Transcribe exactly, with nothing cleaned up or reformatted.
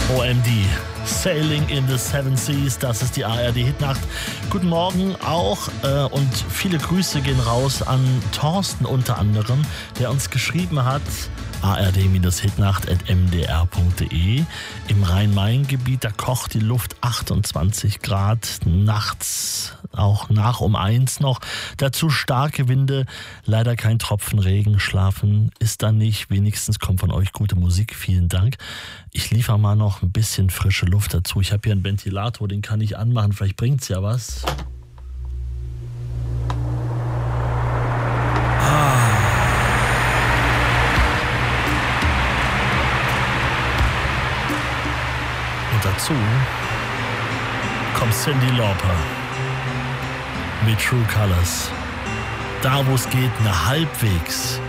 O M D. Sailing in the Seven Seas, das ist die A R D-Hitnacht. Guten Morgen auch äh, und viele Grüße gehen raus an Thorsten unter anderem, der uns geschrieben hat, a r d Hitnacht at m d r punkt d e. Im Rhein-Main-Gebiet, da kocht die Luft achtundzwanzig Grad, nachts auch nach um eins noch. Dazu starke Winde, leider kein Tropfen Regen, schlafen ist da nicht. Wenigstens kommt von euch gute Musik, vielen Dank. Ich liefere mal noch ein bisschen frische Luft dazu. Ich habe hier einen Ventilator, den kann ich anmachen, vielleicht bringt es ja was. Und dazu kommt Cyndi Lauper mit True Colors. Da, wo es geht, eine halbwegs